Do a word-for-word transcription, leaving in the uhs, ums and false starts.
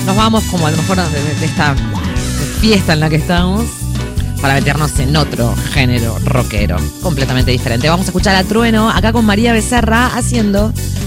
nos vamos como a lo mejor de, de esta fiesta en la que estamos para meternos en otro género rockero completamente diferente. Vamos a escuchar a Trueno acá con María Becerra haciendo